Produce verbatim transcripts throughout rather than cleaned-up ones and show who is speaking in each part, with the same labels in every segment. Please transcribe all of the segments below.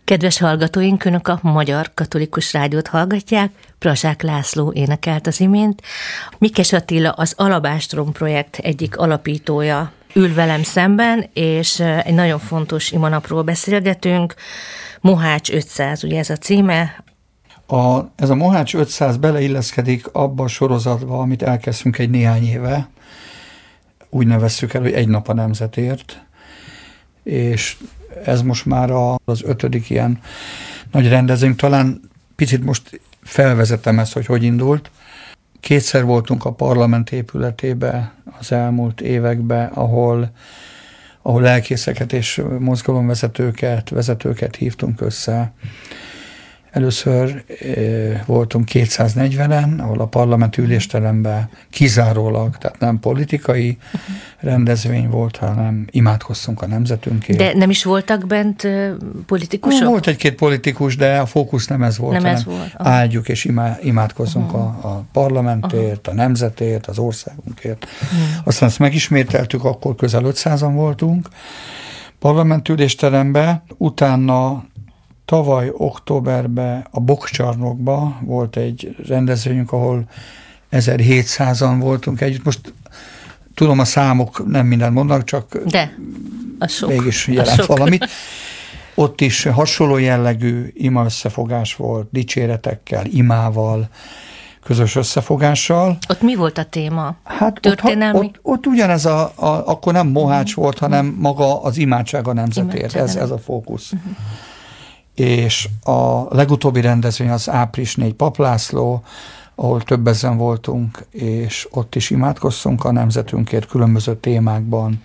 Speaker 1: Kedves hallgatóink, Önök a Magyar Katolikus Rádiót hallgatják, Brassák László énekelt az imént. Mikes Attila, az Alabástrom projekt egyik alapítója ül velem szemben, és egy nagyon fontos imanapról beszélgetünk. Mohács ötszáz, ugye ez a címe.
Speaker 2: A, ez a Mohács ötszáz beleilleszkedik abba a sorozatba, amit elkezdtünk egy néhány éve. Úgy nevezzük el, hogy Egy nap a nemzetért, és ez most már az ötödik ilyen nagy rendezvény. Talán picit most felvezetem ezt, hogy hogy indult. Kétszer voltunk a parlament épületébe az elmúlt években, ahol, ahol lelkészeket és mozgalomvezetőket, vezetőket hívtunk össze. Először e, voltunk kétszáznegyvenen, ahol a parlamenti ülésteremben kizárólag, tehát nem politikai uh-huh. rendezvény volt, hanem imádkoztunk a nemzetünkért.
Speaker 1: De nem is voltak bent uh, politikusok?
Speaker 2: Volt egy-két politikus, de a fókusz nem ez volt,
Speaker 1: nem
Speaker 2: hanem
Speaker 1: ez volt.
Speaker 2: áldjuk és imá, imádkozzunk uh-huh. a, a parlamentért, uh-huh. a nemzetért, az országunkért. Uh-huh. Aztán ezt megismételtük, akkor közel ötszázan voltunk parlamenti ülésteremben, utána tavaly októberben a Bokcsarnokban volt egy rendezvényünk, ahol ezerhétszázan voltunk együtt. Most tudom, a számok nem mindent mondanak, csak
Speaker 1: de, a sok,
Speaker 2: mégis jelent valamit. Ott is hasonló jellegű ima összefogás volt, dicséretekkel, imával, közös összefogással.
Speaker 1: Ott mi volt a téma?
Speaker 2: Hát
Speaker 1: történelmi?
Speaker 2: Ott, ott, ott ugyanez a, a, akkor nem Mohács uh-huh. volt, hanem maga az imádság a nemzetért. Ez, ez a fókusz. Uh-huh. És a legutóbbi rendezvény az április négy Pap László, ahol több ezen voltunk, és ott is imádkoztunk a nemzetünkért különböző témákban,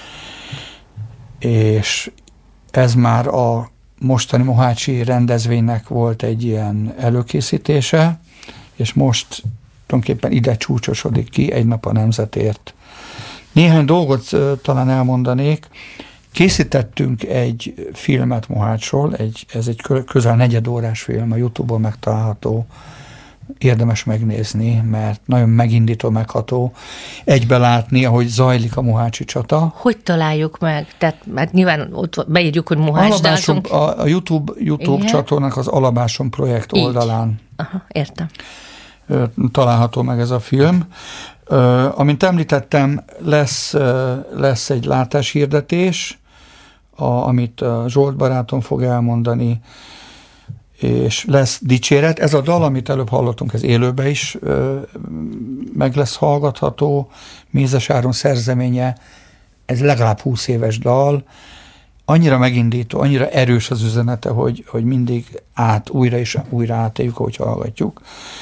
Speaker 2: és ez már a mostani mohácsi rendezvénynek volt egy ilyen előkészítése, és most tulajdonképpen ide csúcsosodik ki Egy nap a nemzetért. Néhány dolgot uh, talán elmondanék. Készítettünk egy filmet Mohácsról, egy, ez egy közel negyedórás film, a YouTube-on megtalálható, érdemes megnézni, mert nagyon megindító, megható egybe látni, ahogy zajlik a mohácsi csata.
Speaker 1: Hogy találjuk meg? Tehát mert nyilván ott beírjuk, hogy Mohács,
Speaker 2: Alabásom, de azon... A YouTube, YouTube csatornák az Alabásom projekt Így. oldalán.
Speaker 1: Aha, értem.
Speaker 2: Található meg ez a film. Uh, amint említettem, lesz, uh, lesz egy látáshirdetés, a, amit uh, Zsolt barátom fog elmondani, és lesz dicséret. Ez a dal, amit előbb hallottunk, ez élőben is uh, meg lesz hallgatható. Mézes Áron szerzeménye, ez legalább húsz éves dal, annyira megindító, annyira erős az üzenete, hogy, hogy mindig át, újra és újra átéljük, ahogy hallgatjuk.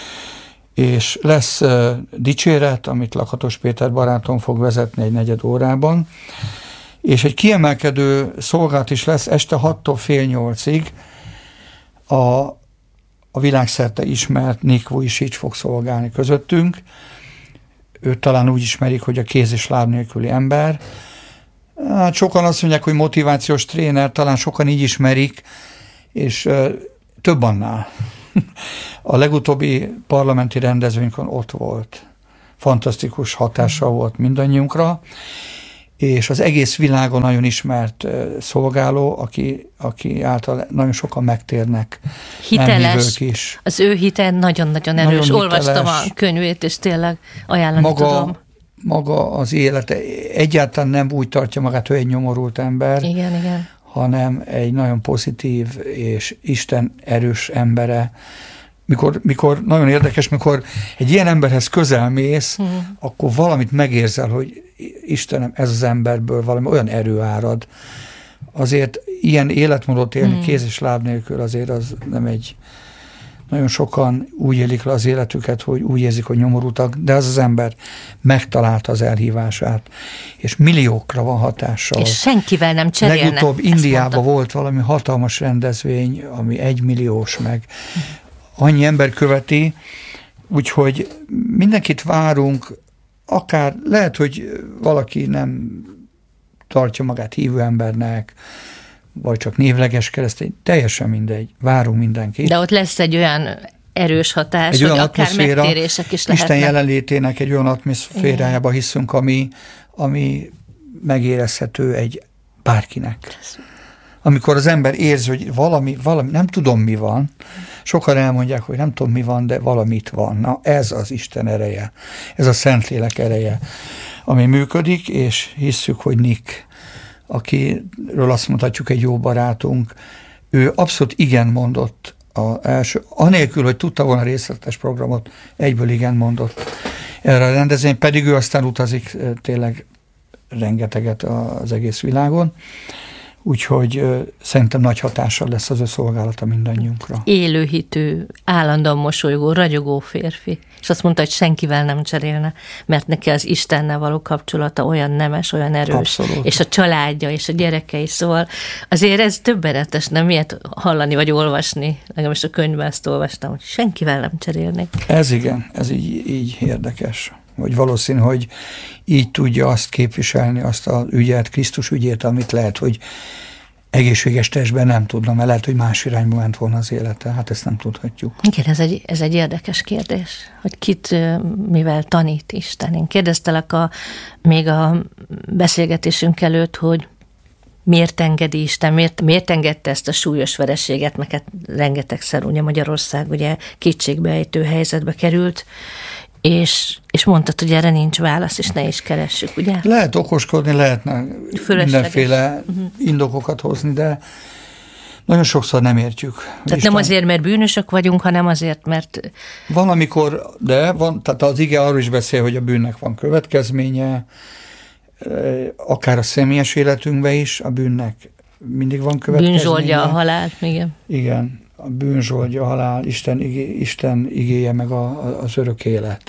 Speaker 2: És lesz uh, dicséret, amit Lakatos Péter barátom fog vezetni egy negyed órában, és egy kiemelkedő szolgálat is lesz este hattól fél nyolcig, a, a világszerte ismert Nick Vujicic fog szolgálni közöttünk. Őt talán úgy ismerik, hogy a kéz és láb nélküli ember. Hát sokan azt mondják, hogy motivációs tréner, talán sokan így ismerik, és uh, több annál. A legutóbbi parlamenti rendezvényen ott volt. Fantasztikus hatással volt mindannyiunkra, és az egész világon nagyon ismert szolgáló, aki, aki által nagyon sokan megtérnek.
Speaker 1: Hiteles. Is. Az ő hite nagyon-nagyon erős. Nagyon Olvastam hiteles. A könyvét, és tényleg ajánlani
Speaker 2: maga,
Speaker 1: tudom.
Speaker 2: Maga az élete egyáltalán nem úgy tartja magát, hogy egy nyomorult ember,
Speaker 1: igen, igen.
Speaker 2: hanem egy nagyon pozitív és Isten erős embere. Mikor, mikor nagyon érdekes, mikor egy ilyen emberhez közel mész, hmm. akkor valamit megérzel, hogy Istenem, ez az emberből valami olyan erő árad. Azért ilyen életmódot élni hmm. kéz és láb nélkül azért az nem egy... Nagyon sokan úgy élik le az életüket, hogy úgy érzik, hogy nyomorultak, de az az ember megtalálta az elhívását, és milliókra van hatással.
Speaker 1: És senkivel nem cserélne.
Speaker 2: Legutóbb Indiában volt valami hatalmas rendezvény, ami egymilliós meg. Annyi ember követi, úgyhogy mindenkit várunk, akár lehet, hogy valaki nem tartja magát hívő embernek, vagy csak névleges keresztény, teljesen mindegy, várunk mindenkit.
Speaker 1: De ott lesz egy olyan erős hatás, egy hogy akár megtérések is lehetnek.
Speaker 2: Isten jelenlétének egy olyan atmoszférájába hiszünk, ami, ami megérezhető egy bárkinek. amikor az ember érzi, hogy valami, valami, nem tudom mi van, sokan elmondják, hogy nem tudom mi van, de valamit van. Na, ez az Isten ereje, ez a Szentlélek ereje, ami működik, és hisszük, hogy Nick, akiről azt mondhatjuk, egy jó barátunk, ő abszolút igen mondott az első, anélkül, hogy tudta volna részletes programot, egyből igen mondott erre a rendezvény, pedig ő aztán utazik tényleg rengeteget az egész világon, úgyhogy ö, szerintem nagy hatással lesz az ő szolgálata mindannyiunkra.
Speaker 1: Élőhitű, állandóan mosolygó, ragyogó férfi, és azt mondta, hogy senkivel nem cserélne, mert neki az Istennel való kapcsolata olyan nemes, olyan erős,
Speaker 2: Abszolút.
Speaker 1: És a családja, és a gyerekei, szóval azért ez többenetes, nem ilyet hallani vagy olvasni, legalábbis a könyvben ezt olvastam, hogy senkivel nem cserélnék.
Speaker 2: Ez igen, ez így, így érdekes. Hogy valószínű, hogy így tudja azt képviselni, azt az ügyet, Krisztus ügyét, amit lehet, hogy egészséges testben nem tudna, mert lehet, hogy más irányba ment volna az élete. Hát ezt nem tudhatjuk.
Speaker 1: Igen, ez egy, ez egy érdekes kérdés, hogy kit, mivel tanít Isten. Én kérdeztelek a, még a beszélgetésünk előtt, hogy miért engedi Isten, miért, miért engedte ezt a súlyos vereséget, meg hát rengetegszer ugye Magyarország ugye kétségbeejtő helyzetbe került, És, és mondtad, hogy erre nincs válasz, és ne is keressük, ugye?
Speaker 2: Lehet okoskodni, lehetne mindenféle uh-huh. indokokat hozni, de nagyon sokszor nem értjük.
Speaker 1: Tehát Isten... nem azért, mert bűnösök vagyunk, hanem azért, mert...
Speaker 2: Van, amikor, de van, tehát az ige arról is beszél, hogy a bűnnek van következménye, akár a személyes életünkben is, a bűnnek mindig van következménye.
Speaker 1: Bűnzsoldja a halál, igen.
Speaker 2: Igen. A bűnzsoldja, a halál, Isten, igé, Isten igéje meg a, az örök élet.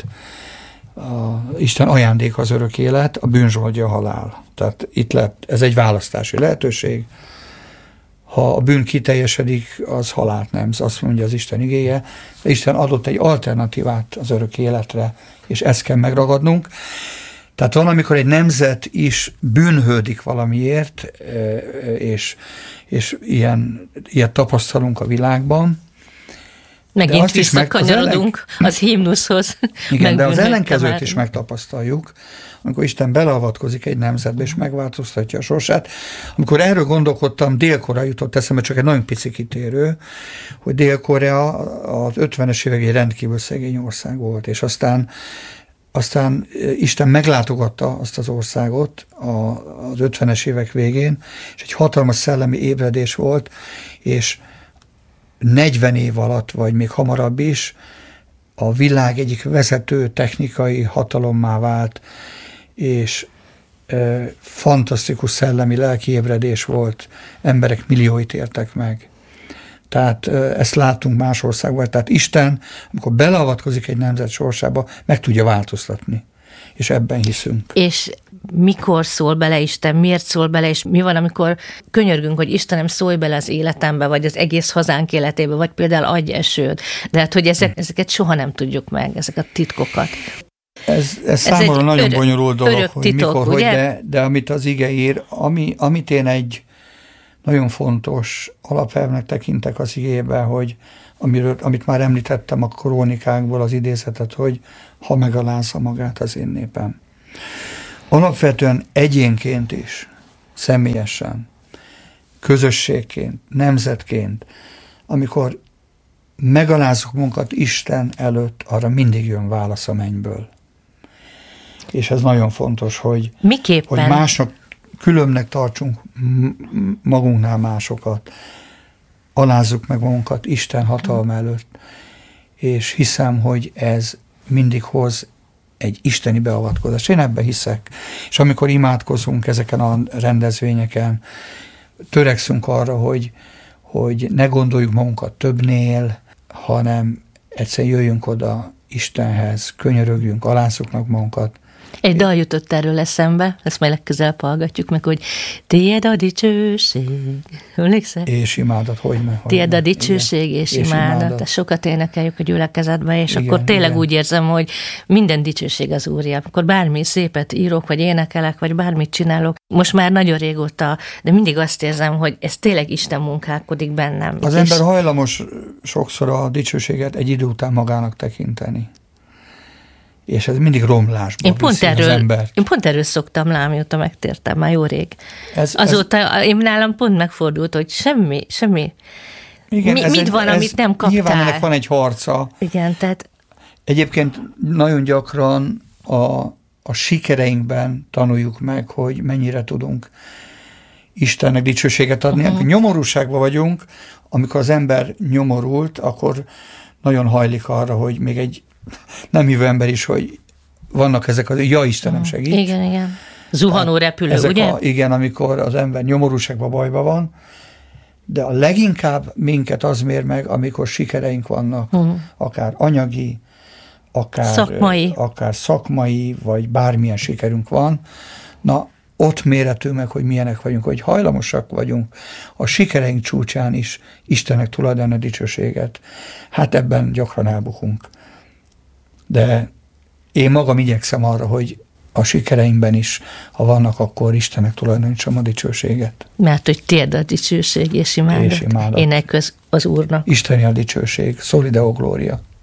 Speaker 2: A, Isten ajándék az örök élet, a bűnzsoldja a halál. Tehát itt lehet, ez egy választási lehetőség. Ha a bűn kiteljesedik, az halált nem, azt mondja az Isten igéje. De Isten adott egy alternatívát az örök életre, és ezt kell megragadnunk. Tehát van, amikor egy nemzet is bűnhődik valamiért, és, és ilyen, ilyet tapasztalunk a világban.
Speaker 1: Megint visszakanyarodunk az, ellen... az himnuszhoz.
Speaker 2: Igen, de az ellenkezőt már is megtapasztaljuk, amikor Isten beleavatkozik egy nemzetbe, és megváltoztatja a sorsát. Amikor erről gondolkodtam, Dél-Korea jutott eszembe, csak egy nagyon pici kitérő, hogy Dél-Korea az ötvenes évek egy rendkívül szegény ország volt, és aztán Aztán Isten meglátogatta azt az országot az ötvenes évek végén, és egy hatalmas szellemi ébredés volt, és negyven év alatt, vagy még hamarabb is, a világ egyik vezető technikai hatalommá vált, és e, fantasztikus szellemi lelki ébredés volt, emberek millióit értek meg. Tehát ezt látunk más országban. Tehát Isten, amikor beleavatkozik egy nemzet sorsába, meg tudja változtatni. És ebben hiszünk. És
Speaker 1: mikor szól bele Isten, miért szól bele, és mi van, amikor könyörgünk, hogy Istenem, szólj bele az életembe, vagy az egész hazánk életébe, vagy például adj esőt. De hát, hogy ezek, ezeket soha nem tudjuk meg, ezek a titkokat.
Speaker 2: Ez, ez, ez számomra nagyon örök, bonyolult dolog, hogy
Speaker 1: titok,
Speaker 2: mikor, hogy de, de amit az ige ír, ami, amit én egy nagyon fontos alapelvnek tekintek az igében, hogy amiről, amit már említettem a krónikákból az idézetet, hogy ha megalázza magát az én népem. Alapvetően egyénként is, személyesen, közösségként, nemzetként, amikor megalázzuk magunkat Isten előtt, arra mindig jön válasz a mennyből. És ez nagyon fontos, hogy, hogy másnak különbnek tartsunk magunknál másokat, alázzuk meg magunkat Isten hatalma előtt, és hiszem, hogy ez mindig hoz egy isteni beavatkozást. Én ebben hiszek. És amikor imádkozunk ezeken a rendezvényeken, törekszünk arra, hogy, hogy ne gondoljuk magunkat többnél, hanem egyszerűen jöjjünk oda Istenhez, könyörögjünk, alázzuk meg magunkat.
Speaker 1: Egy dal jutott erről eszembe, ezt majd legközelebb hallgatjuk meg, hogy tiéd a dicsőség, emlékszel?
Speaker 2: És imádat, hogy ne.
Speaker 1: Tiéd a dicsőség és, és imádat. imádat. Sokat énekeljük a gyülekezetben, és igen, akkor tényleg igen. Úgy érzem, hogy minden dicsőség az Úrja. Akkor bármi szépet írok, vagy énekelek, vagy bármit csinálok, most már nagyon régóta, de mindig azt érzem, hogy ez tényleg Isten munkálkodik bennem.
Speaker 2: Az
Speaker 1: és
Speaker 2: ember hajlamos sokszor a dicsőséget egy idő után magának tekinteni. és ez mindig romlásba
Speaker 1: én pont
Speaker 2: viszi
Speaker 1: erről,
Speaker 2: az embert.
Speaker 1: Én pont erről szoktam le, amióta megtértem, már jó rég.
Speaker 2: Ez,
Speaker 1: Azóta
Speaker 2: ez,
Speaker 1: én nálam pont megfordult, hogy semmi, semmi.
Speaker 2: igen,
Speaker 1: Mi,
Speaker 2: ez
Speaker 1: mit
Speaker 2: egy,
Speaker 1: van,
Speaker 2: ez,
Speaker 1: amit nem kaptál?
Speaker 2: Nyilván ennek van egy harca.
Speaker 1: Igen, tehát...
Speaker 2: Egyébként nagyon gyakran a, a sikereinkben tanuljuk meg, hogy mennyire tudunk Istennek dicsőséget adni. Uh-huh. Amikor nyomorúságban vagyunk, amikor az ember nyomorult, akkor nagyon hajlik arra, hogy még egy nem hívő ember is, hogy vannak ezek az, ja Istenem segít.
Speaker 1: Igen, igen. Zuhanó repülő,
Speaker 2: ezek
Speaker 1: ugye?
Speaker 2: A, igen, amikor az ember nyomorúságban, bajban van, de a leginkább minket az mér meg, amikor sikereink vannak, uh-huh. akár anyagi, akár
Speaker 1: szakmai.
Speaker 2: akár szakmai, vagy bármilyen sikerünk van. Na, ott mérhető meg, hogy milyenek vagyunk, hogy hajlamosak vagyunk a sikereink csúcsán is Istennek tulajdonítani a dicsőséget. Hát ebben gyakran elbukunk. De én magam igyekszem arra, hogy a sikereimben is, ha vannak, akkor Istennek tulajdonítsam a dicsőséget.
Speaker 1: Mert hogy tiéd a dicsőség és imádat.
Speaker 2: És imádat.
Speaker 1: Énekelj az Úrnak.
Speaker 2: Isteni a dicsőség, Soli Deo Gloria.